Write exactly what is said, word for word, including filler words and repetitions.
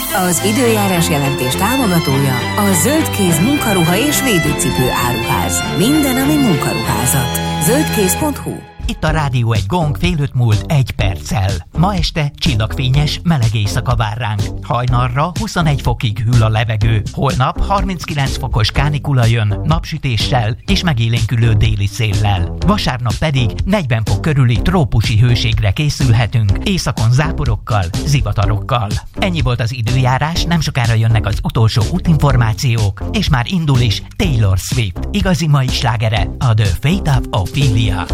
Az időjárás jelentés támogatója a Zöldkéz munkaruha és védőcipő áruház. Minden, ami munkaruházat. zöldkéz pont hu. Itt a Rádió egy gong, fél öt múlt egy perccel. Ma este csillagfényes, meleg éjszaka vár ránk. Hajnalra huszonegy fokig hűl a levegő. Holnap harminckilenc fokos kánikula jön, napsütéssel és megélénkülő déli széllel. Vasárnap pedig negyven fok körüli trópusi hőségre készülhetünk, északon záporokkal, zivatarokkal. Ennyi volt az időjárás, nem sokára jönnek az utolsó útinformációk, és már indul is Taylor Swift igazi mai slágere, a The Fate of Ophelia.